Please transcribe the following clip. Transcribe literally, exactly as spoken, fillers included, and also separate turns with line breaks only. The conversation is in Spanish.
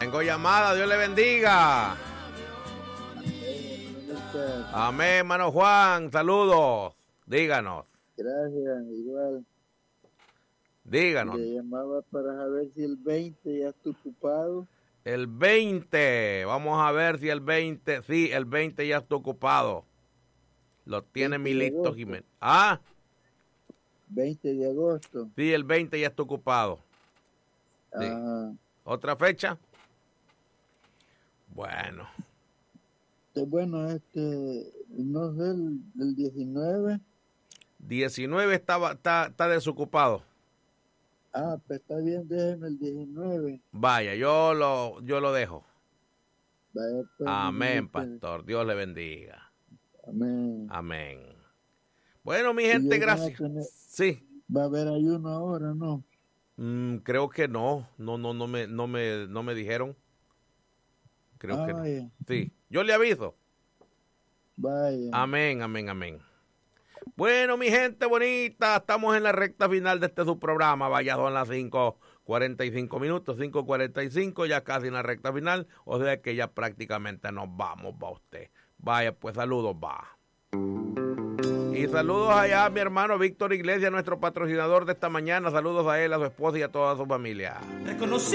Tengo llamada, Dios le bendiga. Amén, hermano Juan, saludos. Díganos.
Gracias, igual.
Díganos.
Le llamaba para saber si el veinte ya está ocupado.
El veinte, vamos a ver si el veinte, sí, el veinte ya está ocupado. Lo tiene Milito Jiménez. ¿Ah?
veinte de agosto.
Sí, el veinte ya está ocupado. Sí.
Ah.
¿Otra fecha? Bueno.
Bueno, este, no sé, el, el diecinueve.
diecinueve estaba, está, está desocupado.
Ah, pues está bien, déjeme el diecinueve.
Vaya, yo lo, yo lo dejo.
Vaya, pues,
amén, pastor. Dios le bendiga.
Amén.
Amén. Bueno, mi gente, gracias.
Tener,
sí.
Va a haber ayuno ahora, ¿no?
Mm, creo que no. No, no, no me, no me, no me dijeron. Creo
ah,
que no.
Vaya.
Sí. Yo le aviso.
Vaya.
Amén, amén, amén. Bueno, mi gente bonita, estamos en la recta final de este su programa. Vaya, son las cinco cuarenta y cinco minutos, cinco cuarenta y cinco, ya casi en la recta final. O sea que ya prácticamente nos vamos, va usted. Vaya, pues saludos, va. Y saludos allá a mi hermano Víctor Iglesias, nuestro patrocinador de esta mañana. Saludos a él, a su esposa y a toda su familia.
Reconocí